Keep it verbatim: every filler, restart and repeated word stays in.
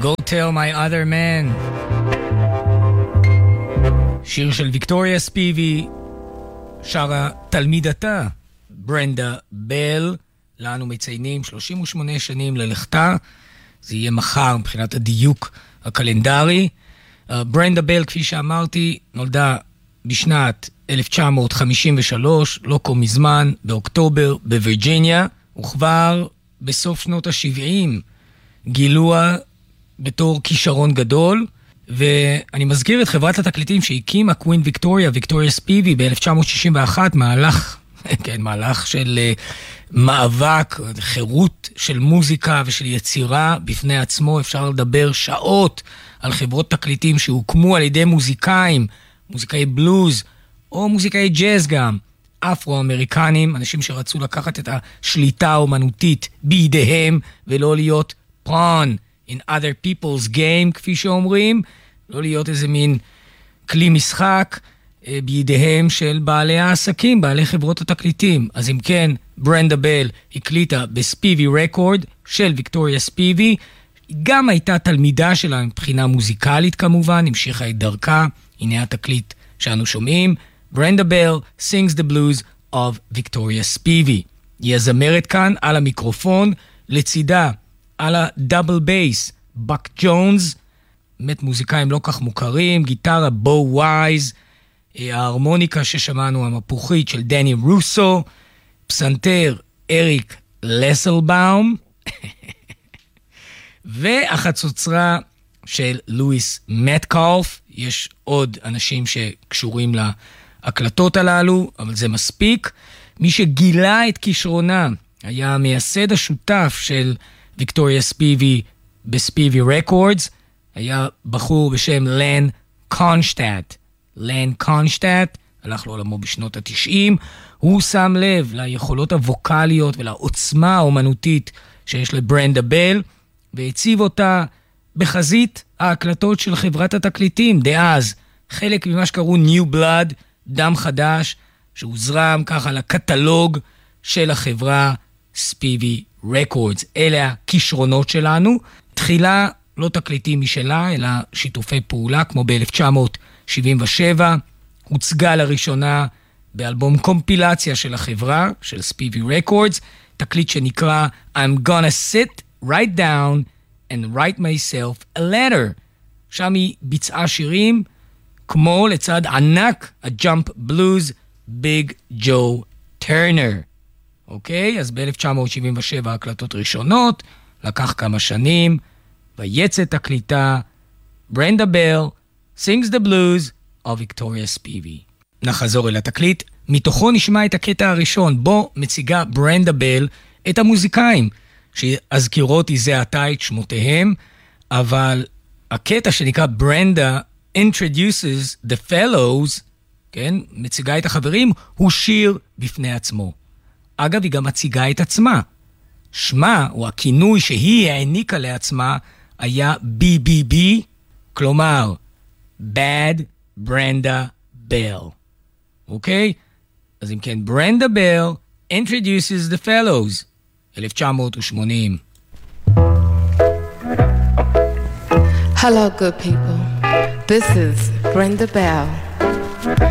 Go Tell My Other Man, שיר של ויקטוריה ספיבי, שרה תלמידתה ברנדה בל. לנו מציינים שלושים ושמונה שנים ללכתה, זה יהיה מחר מבחינת הדיוק הקלנדרי. ברנדה בל, כפי שאמרתי, נולדה בשנת אלף תשע מאות חמישים ושלוש, לא כה מזמן, באוקטובר בווירג'יניה, וכבר בסוף שנות ה-שבעים גילוה בתור כישרון גדול. ואני מזכיר את חברת התקליטים שהקימה קווין ויקטוריה, ויקטוריה ספיבי, ב-אלף תשע מאות שישים ואחת, מהלך, כן, מהלך של uh, מאבק, חירות של מוזיקה ושל יצירה בפני עצמו. אפשר לדבר שעות על חברות תקליטים שהוקמו על ידי מוזיקאים, מוזיקאי בלוז, או מוזיקאי ג'אז גם, אפרו-אמריקנים, אנשים שרצו לקחת את השליטה האומנותית בידיהם, ולא להיות pawn in other people's game, כפי שאומרים, לא להיות איזה מין כלי משחק אה, בידיהם של בעלי העסקים, בעלי חברות התקליטים. אז אם כן, ברנדה בל הקליטה בספיבי רקורד של ויקטוריה ספיבי, גם הייתה תלמידה שלה מבחינה מוזיקלית כמובן, המשיכה את דרכה. הנה התקליט שאנו שומעים, ברנדה בל sings the blues of ויקטוריה ספיבי. היא הזמרת כאן על המיקרופון, לצידה על הדאבל בייס בק ג'ונס, באמת מוזיקאים לא כך מוכרים, גיטרה בו ווייז, ההרמוניקה ששמענו המפוחית של דני רוסו, פסנתר אריק לסלבאום, והחצוצרה של לואיס מטקלף. יש עוד אנשים שקשורים להקלטות הללו, אבל זה מספיק. מי שגילה את כישרונה היה המייסד השותף של ויקטוריה ספיבי בספיבי רקורדס, היה בחור בשם לן קונשטאט. לן קונשטאט הלך לעולמו בשנות ה-תשעים. הוא שם לב ליכולות הווקליות ולעוצמה האומנותית שיש לברנדה בל, והציב אותה בחזית ההקלטות של חברת התקליטים דאז, חלק ממה שקראו New Blood, דם חדש, שהוזרם ככה לקטלוג של החברה ספיבי רקורדס. אלה הכישרונות שלנו. תחילה לא תקליטים משלה, אלא שיתופי פעולה, כמו ב-אלף תשע מאות שבעים ושבע, הוצגה לראשונה באלבום קומפילציה של החברה, של ספיבי רקורדס, תקליט שנקרא I'm gonna sit right down and write myself a letter. שם היא ביצעה שירים כמו לצד ענק הג'אמפ בלוז ביג ג'ו טרנר. אוקיי, אז ב-אלף תשע מאות שבעים ושבע הקלטות ראשונות, לקח כמה שנים, ויצא תקליטה ברנדה בל sings the blues of ויקטוריה ספיבי. נחזור אל התקליט, מתוכו נשמע את הקטע הראשון, בו מציגה ברנדה בל את המוזיקאים, שאזכירות איזה עתה את שמותיהם, אבל הקטע שנקרא ברנדה introduces the fellows, כן, מציגה את החברים, הוא שיר בפני עצמו. אגב, היא גם מציגה את עצמה. שמה, או הכינוי שהיא העניקה לעצמה, היה בי בי בי, כלומר, Bad Brenda Bell. אוקיי? אז אם כן, ברנדה בל introduces the fellows, אלף תשע מאות ושמונים. Hello, good people. This is Brenda Bell.